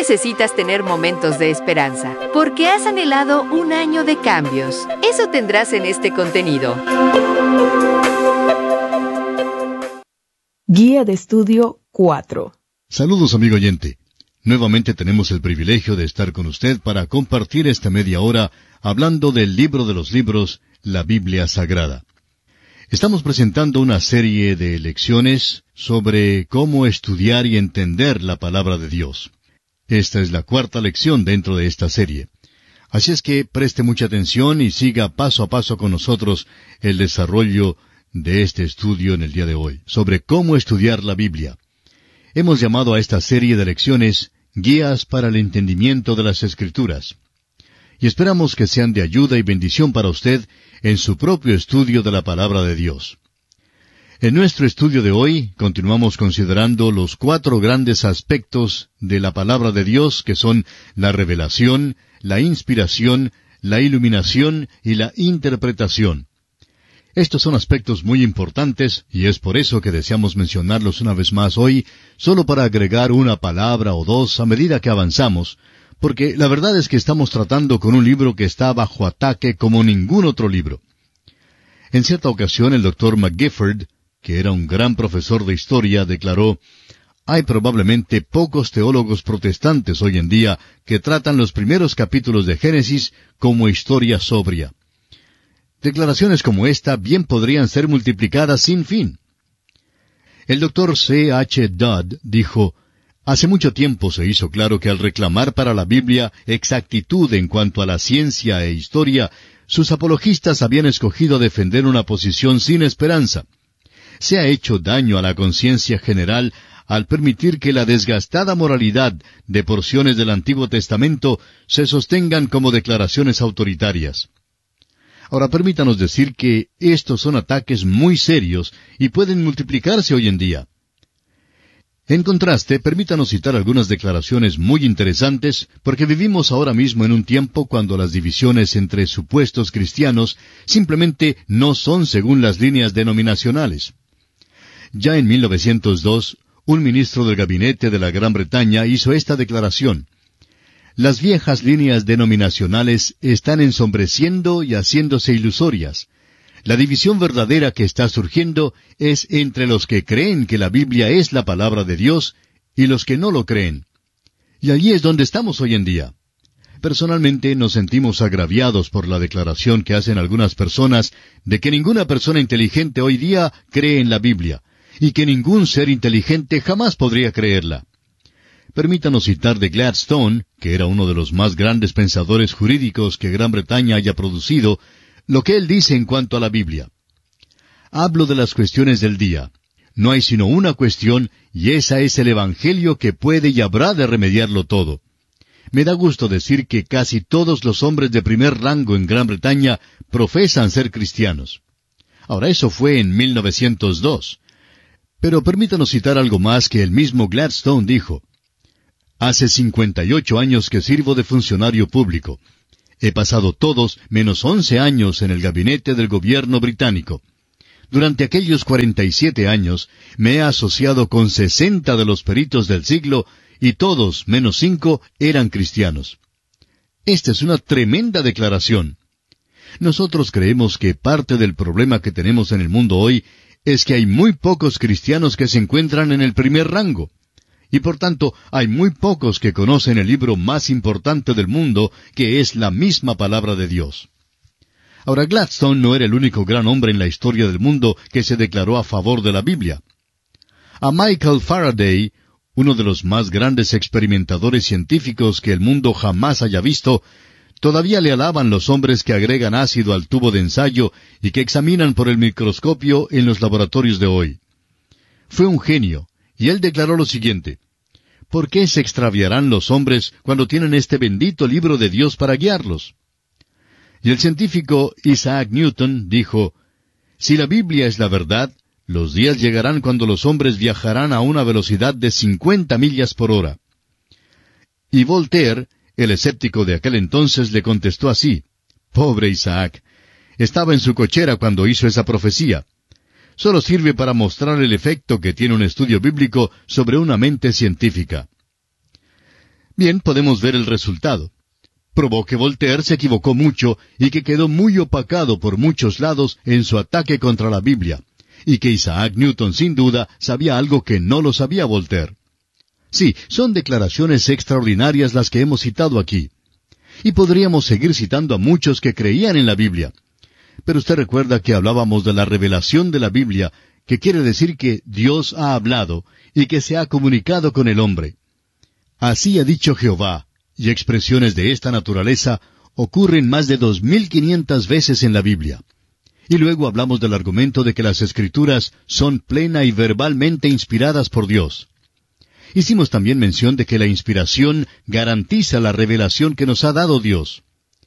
necesitas tener momentos de esperanza, porque has anhelado un año de cambios. Eso tendrás en este contenido. Guía de Estudio 4. Saludos, amigo oyente. Nuevamente tenemos el privilegio de estar con usted para compartir esta media hora hablando del libro de los libros, la Biblia Sagrada. Estamos presentando una serie de lecciones sobre cómo estudiar y entender la palabra de Dios. Esta es la cuarta lección dentro de esta serie. Así es que preste mucha atención y siga paso a paso con nosotros el desarrollo de este estudio en el día de hoy, sobre cómo estudiar la Biblia. Hemos llamado a esta serie de lecciones Guías para el entendimiento de las Escrituras. Y esperamos que sean de ayuda y bendición para usted en su propio estudio de la palabra de Dios. En nuestro estudio de hoy continuamos considerando los 4 grandes aspectos de la palabra de Dios, que son la revelación, la inspiración, la iluminación y la interpretación. Estos son aspectos muy importantes y es por eso que deseamos mencionarlos una vez más hoy, solo para agregar una palabra o dos a medida que avanzamos, porque la verdad es que estamos tratando con un libro que está bajo ataque como ningún otro libro. En cierta ocasión el Dr. McGifford, que era un gran profesor de historia, declaró: «Hay probablemente pocos teólogos protestantes hoy en día que tratan los primeros capítulos de Génesis como historia sobria». Declaraciones como esta bien podrían ser multiplicadas sin fin. El Dr. C. H. Dodd dijo: «Hace mucho tiempo se hizo claro que al reclamar para la Biblia exactitud en cuanto a la ciencia e historia, sus apologistas habían escogido defender una posición sin esperanza. Se ha hecho daño a la conciencia general al permitir que la desgastada moralidad de porciones del Antiguo Testamento se sostengan como declaraciones autoritarias». Ahora permítanos decir que estos son ataques muy serios y pueden multiplicarse hoy en día. En contraste, permítanos citar algunas declaraciones muy interesantes, porque vivimos ahora mismo en un tiempo cuando las divisiones entre supuestos cristianos simplemente no son según las líneas denominacionales. Ya en 1902, un ministro del gabinete de la Gran Bretaña hizo esta declaración: «Las viejas líneas denominacionales están ensombreciendo y haciéndose ilusorias. La división verdadera que está surgiendo es entre los que creen que la Biblia es la palabra de Dios y los que no lo creen». Y allí es donde estamos hoy en día. Personalmente nos sentimos agraviados por la declaración que hacen algunas personas de que ninguna persona inteligente hoy día cree en la Biblia, y que ningún ser inteligente jamás podría creerla. Permítanos citar de Gladstone, que era uno de los más grandes pensadores jurídicos que Gran Bretaña haya producido, lo que él dice en cuanto a la Biblia. «Hablo de las cuestiones del día. No hay sino una cuestión, y esa es el Evangelio que puede y habrá de remediarlo todo. Me da gusto decir que casi todos los hombres de primer rango en Gran Bretaña profesan ser cristianos». Ahora, eso fue en 1902. Pero permítanos citar algo más que el mismo Gladstone dijo: «Hace 58 años que sirvo de funcionario público. He pasado todos menos 11 años en el gabinete del gobierno británico. Durante aquellos 47 años me he asociado con 60 de los peritos del siglo, y todos, menos 5, eran cristianos». Esta es una tremenda declaración. Nosotros creemos que parte del problema que tenemos en el mundo hoy es que hay muy pocos cristianos que se encuentran en el primer rango. Y por tanto, hay muy pocos que conocen el libro más importante del mundo, que es la misma palabra de Dios. Ahora, Gladstone no era el único gran hombre en la historia del mundo que se declaró a favor de la Biblia. A Michael Faraday, uno de los más grandes experimentadores científicos que el mundo jamás haya visto, todavía le alaban los hombres que agregan ácido al tubo de ensayo y que examinan por el microscopio en los laboratorios de hoy. Fue un genio. Y él declaró lo siguiente: «¿Por qué se extraviarán los hombres cuando tienen este bendito libro de Dios para guiarlos?». Y el científico Isaac Newton dijo: «Si la Biblia es la verdad, los días llegarán cuando los hombres viajarán a una velocidad de 50 millas por hora». Y Voltaire, el escéptico de aquel entonces, le contestó así: «Pobre Isaac, estaba en su cochera cuando hizo esa profecía. Solo sirve para mostrar el efecto que tiene un estudio bíblico sobre una mente científica». Bien, podemos ver el resultado. Probó que Voltaire se equivocó mucho y que quedó muy opacado por muchos lados en su ataque contra la Biblia, y que Isaac Newton sin duda sabía algo que no lo sabía Voltaire. Sí, son declaraciones extraordinarias las que hemos citado aquí. Y podríamos seguir citando a muchos que creían en la Biblia. Pero usted recuerda que hablábamos de la revelación de la Biblia, que quiere decir que Dios ha hablado y que se ha comunicado con el hombre. Así ha dicho Jehová, y expresiones de esta naturaleza ocurren más de 2500 veces en la Biblia. Y luego hablamos del argumento de que las Escrituras son plena y verbalmente inspiradas por Dios. Hicimos también mención de que la inspiración garantiza la revelación que nos ha dado Dios.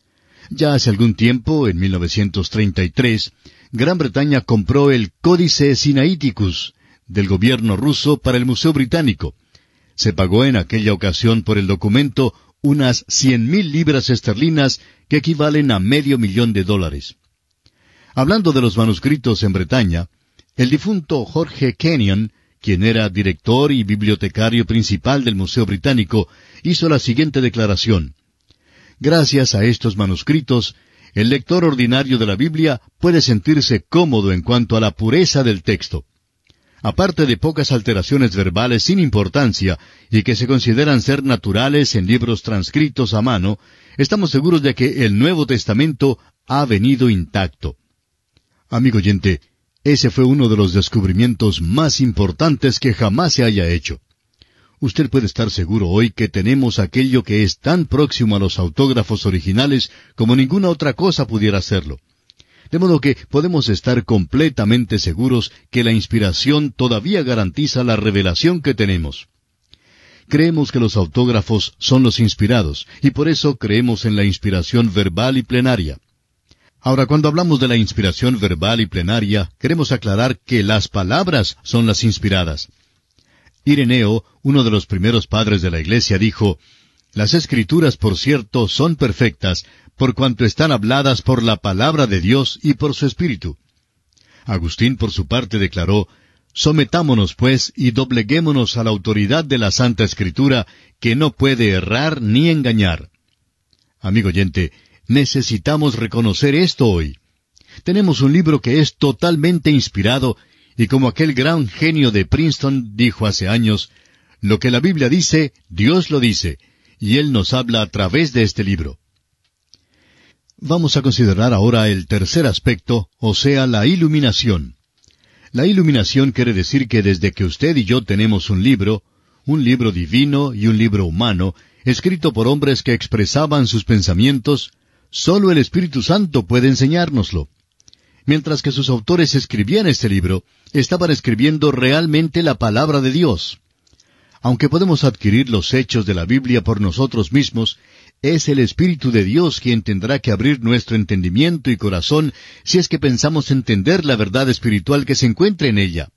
Ya hace algún tiempo, en 1933, Gran Bretaña compró el Códice Sinaiticus del gobierno ruso para el Museo Británico. Se pagó en aquella ocasión por el documento unas 100,000 libras esterlinas que equivalen a $500,000. Hablando de los manuscritos en Bretaña, el difunto Jorge Kenyon, quien era director y bibliotecario principal del Museo Británico, hizo la siguiente declaración: gracias a estos manuscritos, el lector ordinario de la Biblia puede sentirse cómodo en cuanto a la pureza del texto. Aparte de pocas alteraciones verbales sin importancia y que se consideran ser naturales en libros transcritos a mano, estamos seguros de que el Nuevo Testamento ha venido intacto. Amigo oyente, ese fue uno de los descubrimientos más importantes que jamás se haya hecho. Usted puede estar seguro hoy que tenemos aquello que es tan próximo a los autógrafos originales como ninguna otra cosa pudiera serlo. De modo que podemos estar completamente seguros que la inspiración todavía garantiza la revelación que tenemos. Creemos que los autógrafos son los inspirados, y por eso creemos en la inspiración verbal y plenaria. Ahora, cuando hablamos de la inspiración verbal y plenaria, queremos aclarar que las palabras son las inspiradas. Ireneo, uno de los primeros padres de la Iglesia, dijo: las Escrituras, por cierto, son perfectas, por cuanto están habladas por la palabra de Dios y por su Espíritu. Agustín, por su parte, declaró: sometámonos, pues, y dobleguémonos a la autoridad de la Santa Escritura, que no puede errar ni engañar. Amigo oyente, necesitamos reconocer esto hoy. Tenemos un libro que es totalmente inspirado, y como aquel gran genio de Princeton dijo hace años, lo que la Biblia dice, Dios lo dice, y Él nos habla a través de este libro. Vamos a considerar ahora el tercer aspecto, o sea, la iluminación. La iluminación quiere decir que desde que usted y yo tenemos un libro divino y un libro humano, escrito por hombres que expresaban sus pensamientos, solo el Espíritu Santo puede enseñárnoslo. Mientras que sus autores escribían este libro, estaban escribiendo realmente la palabra de Dios. Aunque podemos adquirir los hechos de la Biblia por nosotros mismos, es el Espíritu de Dios quien tendrá que abrir nuestro entendimiento y corazón si es que pensamos entender la verdad espiritual que se encuentra en ella.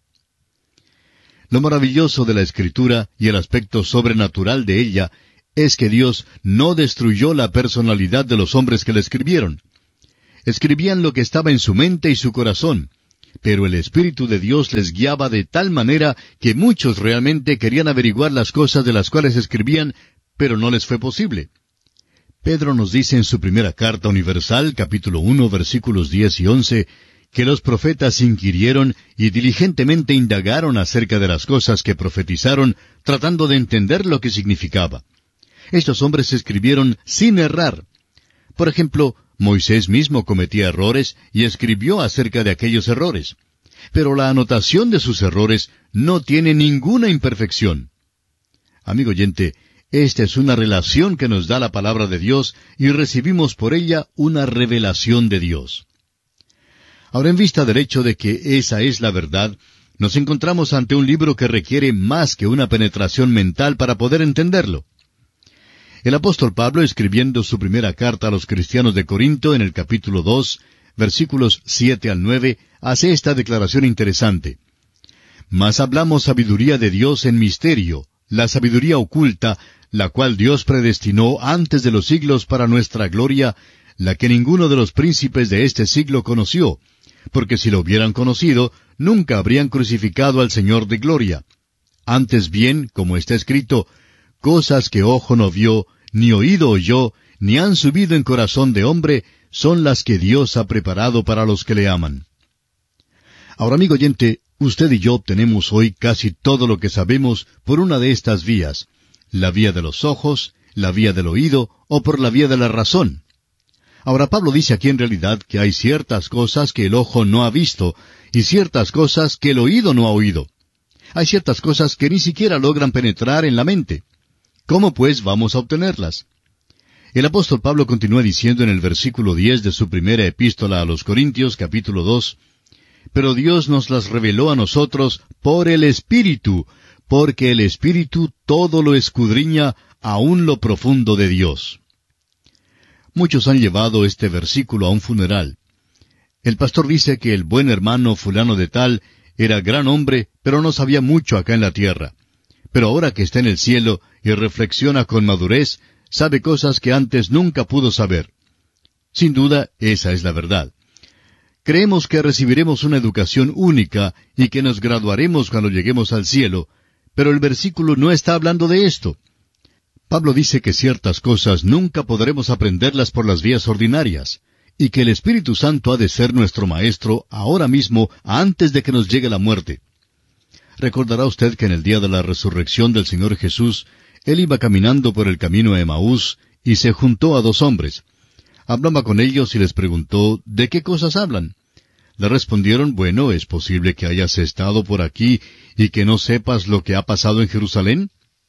Lo maravilloso de la Escritura y el aspecto sobrenatural de ella es que Dios no destruyó la personalidad de los hombres que la escribieron. Escribían lo que estaba en su mente y su corazón, pero el Espíritu de Dios les guiaba de tal manera que muchos realmente querían averiguar las cosas de las cuales escribían, pero no les fue posible. Pedro nos dice en su primera carta universal, capítulo 1, versículos 10 y 11, que los profetas inquirieron y diligentemente indagaron acerca de las cosas que profetizaron, tratando de entender lo que significaba. Estos hombres escribieron sin errar. Por ejemplo, Moisés mismo cometía errores y escribió acerca de aquellos errores. Pero la anotación de sus errores no tiene ninguna imperfección. Amigo oyente, esta es una relación que nos da la palabra de Dios y recibimos por ella una revelación de Dios. Ahora, en vista del hecho de que esa es la verdad, nos encontramos ante un libro que requiere más que una penetración mental para poder entenderlo. El apóstol Pablo, escribiendo su primera carta a los cristianos de Corinto en el capítulo 2, versículos 7 al 9, hace esta declaración interesante. Mas hablamos sabiduría de Dios en misterio, la sabiduría oculta, la cual Dios predestinó antes de los siglos para nuestra gloria, la que ninguno de los príncipes de este siglo conoció, porque si lo hubieran conocido, nunca habrían crucificado al Señor de gloria. Antes bien, como está escrito, cosas que ojo no vio, ni oído oyó, ni han subido en corazón de hombre, son las que Dios ha preparado para los que le aman. Ahora, amigo oyente, usted y yo obtenemos hoy casi todo lo que sabemos por una de estas vías, la vía de los ojos, la vía del oído o por la vía de la razón. Ahora, Pablo dice aquí en realidad que hay ciertas cosas que el ojo no ha visto y ciertas cosas que el oído no ha oído. Hay ciertas cosas que ni siquiera logran penetrar en la mente. ¿Cómo pues vamos a obtenerlas? El apóstol Pablo continúa diciendo en el versículo 10 de su primera epístola a los Corintios, capítulo 2, «Pero Dios nos las reveló a nosotros por el Espíritu, porque el Espíritu todo lo escudriña, aun lo profundo de Dios». Muchos han llevado este versículo a un funeral. El pastor dice que el buen hermano fulano de tal era gran hombre, pero no sabía mucho acá en la tierra. Pero ahora que está en el cielo y reflexiona con madurez, sabe cosas que antes nunca pudo saber. Sin duda, esa es la verdad. Creemos que recibiremos una educación única y que nos graduaremos cuando lleguemos al cielo, pero el versículo no está hablando de esto. Pablo dice que ciertas cosas nunca podremos aprenderlas por las vías ordinarias, y que el Espíritu Santo ha de ser nuestro Maestro ahora mismo, antes de que nos llegue la muerte. Recordará usted que en el día de la resurrección del Señor Jesús, Él iba caminando por el camino a Emaús, y se juntó a dos hombres. Hablaba con ellos y les preguntó, ¿de qué cosas hablan? Le respondieron, bueno, ¿es posible que hayas estado por aquí y que no sepas lo que ha pasado en Jerusalén?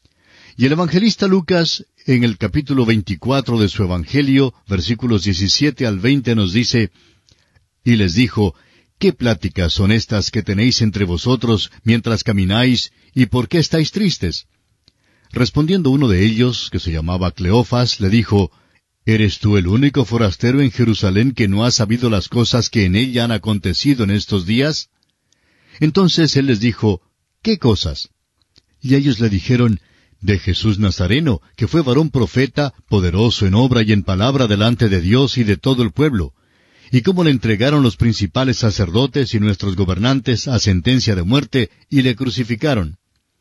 Y el evangelista Lucas, en el capítulo 24 de su Evangelio, versículos 17 al 20, nos dice, «Y les dijo, ¿qué pláticas son estas que tenéis entre vosotros mientras camináis, y por qué estáis tristes?» Respondiendo uno de ellos, que se llamaba Cleofas, le dijo, «¿Eres tú el único forastero en Jerusalén que no ha sabido las cosas que en ella han acontecido en estos días?» Entonces él les dijo, «¿Qué cosas?» Y ellos le dijeron, «De Jesús Nazareno, que fue varón profeta, poderoso en obra y en palabra delante de Dios y de todo el pueblo, y cómo le entregaron los principales sacerdotes y nuestros gobernantes a sentencia de muerte, y le crucificaron».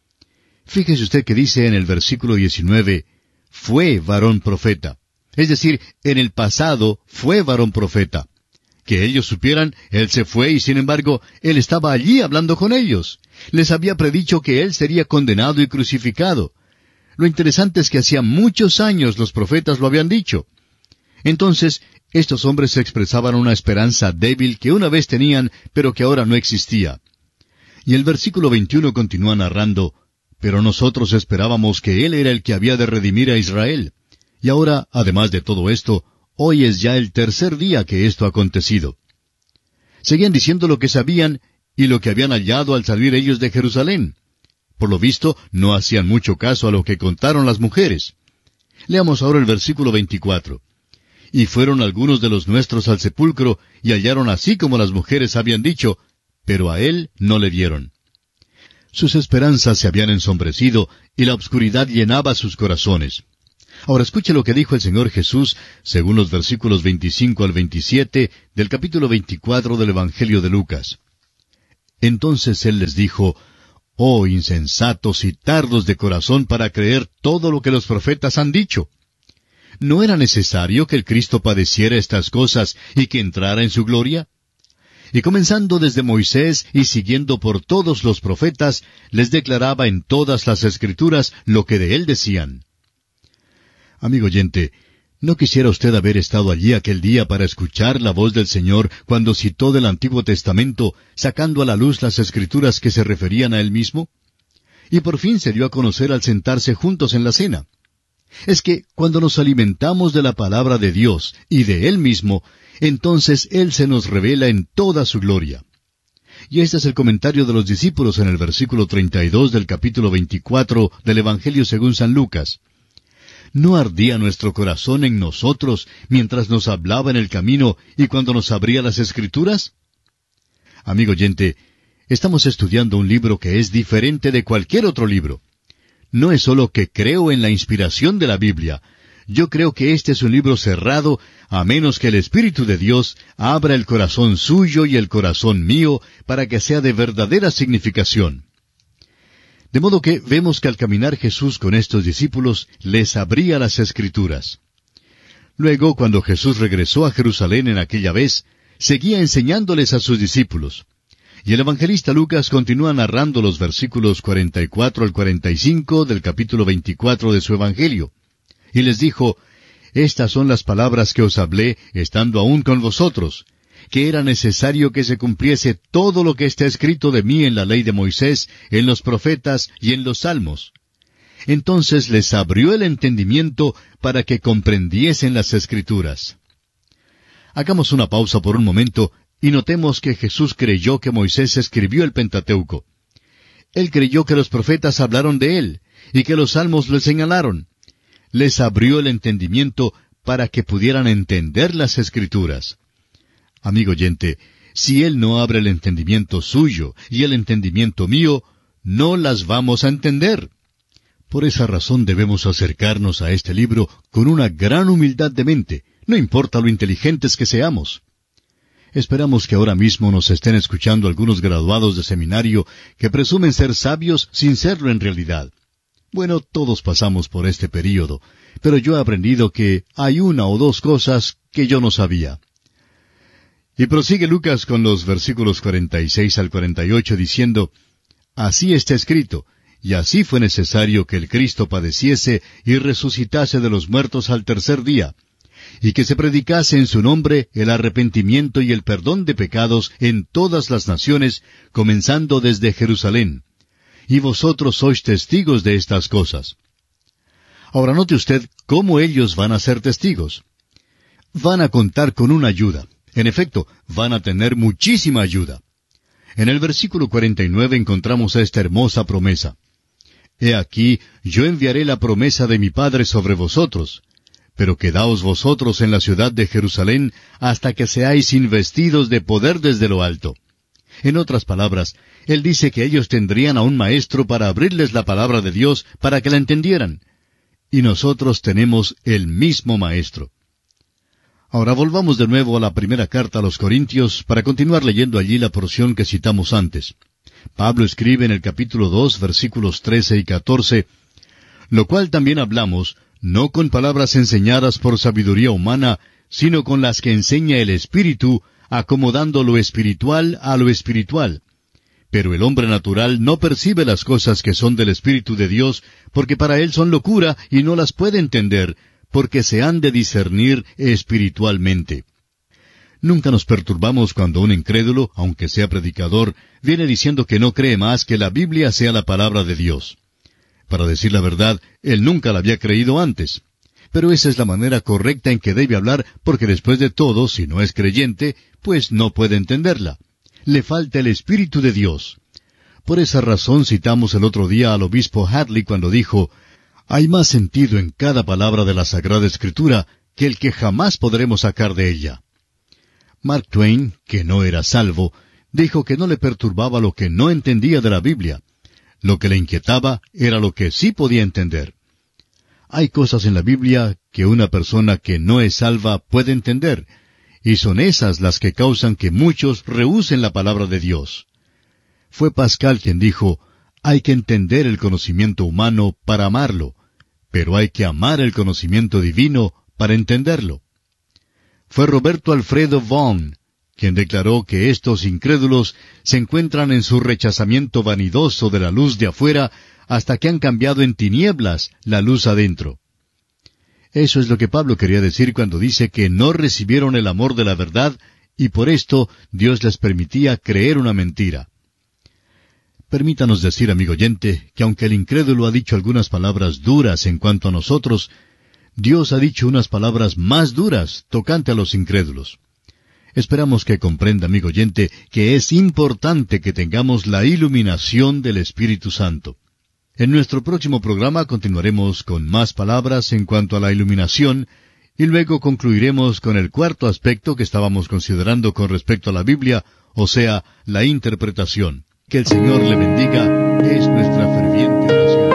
Fíjese usted que dice en el versículo 19, «Fue varón profeta». Es decir, en el pasado fue varón profeta. Que ellos supieran, él se fue y sin embargo, él estaba allí hablando con ellos. Les había predicho que él sería condenado y crucificado. Lo interesante es que hacía muchos años los profetas lo habían dicho. Entonces, estos hombres expresaban una esperanza débil que una vez tenían, pero que ahora no existía. Y el versículo 21 continúa narrando, «Pero nosotros esperábamos que él era el que había de redimir a Israel. Y ahora, además de todo esto, hoy es ya el tercer día que esto ha acontecido». Seguían diciendo lo que sabían y lo que habían hallado al salir ellos de Jerusalén. Por lo visto, no hacían mucho caso a lo que contaron las mujeres. Leamos ahora el versículo 24. «Y fueron algunos de los nuestros al sepulcro, y hallaron así como las mujeres habían dicho, pero a él no le vieron». Sus esperanzas se habían ensombrecido, y la obscuridad llenaba sus corazones. Ahora escuche lo que dijo el Señor Jesús, según los versículos 25 al 27 del capítulo 24 del Evangelio de Lucas. Entonces Él les dijo, «Oh insensatos y tardos de corazón para creer todo lo que los profetas han dicho. ¿No era necesario que el Cristo padeciera estas cosas y que entrara en su gloria?» Y comenzando desde Moisés y siguiendo por todos los profetas, les declaraba en todas las Escrituras lo que de él decían. Amigo oyente, ¿no quisiera usted haber estado allí aquel día para escuchar la voz del Señor cuando citó del Antiguo Testamento, sacando a la luz las Escrituras que se referían a Él mismo? Y por fin se dio a conocer al sentarse juntos en la cena. Es que cuando nos alimentamos de la palabra de Dios y de Él mismo, entonces Él se nos revela en toda su gloria. Y este es el comentario de los discípulos en el versículo 32 del capítulo 24 del Evangelio según San Lucas. ¿No ardía nuestro corazón en nosotros mientras nos hablaba en el camino y cuando nos abría las Escrituras? Amigo oyente, estamos estudiando un libro que es diferente de cualquier otro libro. No es solo que creo en la inspiración de la Biblia. Yo creo que este es un libro cerrado, a menos que el Espíritu de Dios abra el corazón suyo y el corazón mío para que sea de verdadera significación. De modo que vemos que al caminar Jesús con estos discípulos, les abría las Escrituras. Luego, cuando Jesús regresó a Jerusalén en aquella vez, seguía enseñándoles a sus discípulos. Y el evangelista Lucas continúa narrando los versículos 44 al 45 del capítulo 24 de su Evangelio. Y les dijo, «Estas son las palabras que os hablé, estando aún con vosotros, que era necesario que se cumpliese todo lo que está escrito de mí en la ley de Moisés, en los profetas y en los salmos». Entonces les abrió el entendimiento para que comprendiesen las Escrituras. Hagamos una pausa por un momento y notemos que Jesús creyó que Moisés escribió el Pentateuco. Él creyó que los profetas hablaron de él y que los salmos le señalaron. Les abrió el entendimiento para que pudieran entender las Escrituras. Amigo oyente, si Él no abre el entendimiento suyo y el entendimiento mío, no las vamos a entender. Por esa razón debemos acercarnos a este libro con una gran humildad de mente, no importa lo inteligentes que seamos. Esperamos que ahora mismo nos estén escuchando algunos graduados de seminario que presumen ser sabios sin serlo en realidad. Bueno, todos pasamos por este período, pero yo he aprendido que hay una o dos cosas que yo no sabía. Y prosigue Lucas con los versículos 46 al 48 diciendo, «Así está escrito, y así fue necesario que el Cristo padeciese y resucitase de los muertos al tercer día, y que se predicase en su nombre el arrepentimiento y el perdón de pecados en todas las naciones, comenzando desde Jerusalén. Y vosotros sois testigos de estas cosas». Ahora note usted cómo ellos van a ser testigos. Van a contar con una ayuda. En efecto, van a tener muchísima ayuda. En el versículo 49 encontramos esta hermosa promesa. «He aquí, yo enviaré la promesa de mi Padre sobre vosotros, pero quedaos vosotros en la ciudad de Jerusalén hasta que seáis investidos de poder desde lo alto». En otras palabras, Él dice que ellos tendrían a un maestro para abrirles la palabra de Dios para que la entendieran. Y nosotros tenemos el mismo maestro. Ahora volvamos de nuevo a la primera carta a los Corintios para continuar leyendo allí la porción que citamos antes. Pablo escribe en el capítulo 2, versículos 13 y 14, «Lo cual también hablamos, no con palabras enseñadas por sabiduría humana, sino con las que enseña el Espíritu, acomodando lo espiritual a lo espiritual. Pero el hombre natural no percibe las cosas que son del Espíritu de Dios, porque para él son locura y no las puede entender, porque se han de discernir espiritualmente». Nunca nos perturbamos cuando un incrédulo, aunque sea predicador, viene diciendo que no cree más que la Biblia sea la palabra de Dios. Para decir la verdad, él nunca la había creído antes. Pero esa es la manera correcta en que debe hablar, porque después de todo, si no es creyente, pues no puede entenderla. Le falta el Espíritu de Dios. Por esa razón citamos el otro día al obispo Hadley cuando dijo, «Hay más sentido en cada palabra de la Sagrada Escritura que el que jamás podremos sacar de ella». Mark Twain, que no era salvo, dijo que no le perturbaba lo que no entendía de la Biblia. Lo que le inquietaba era lo que sí podía entender. Hay cosas en la Biblia que una persona que no es salva puede entender, y son esas las que causan que muchos rehúsen la palabra de Dios. Fue Pascal quien dijo, «Hay que entender el conocimiento humano para amarlo, pero hay que amar el conocimiento divino para entenderlo». Fue Roberto Alfredo Vaughan quien declaró que estos incrédulos se encuentran en su rechazamiento vanidoso de la luz de afuera hasta que han cambiado en tinieblas la luz adentro. Eso es lo que Pablo quería decir cuando dice que no recibieron el amor de la verdad y por esto Dios les permitía creer una mentira. Permítanos decir, amigo oyente, que aunque el incrédulo ha dicho algunas palabras duras en cuanto a nosotros, Dios ha dicho unas palabras más duras tocante a los incrédulos. Esperamos que comprenda, amigo oyente, que es importante que tengamos la iluminación del Espíritu Santo. En nuestro próximo programa continuaremos con más palabras en cuanto a la iluminación, y luego concluiremos con el cuarto aspecto que estábamos considerando con respecto a la Biblia, o sea, la interpretación. Que el Señor le bendiga, es nuestra fe.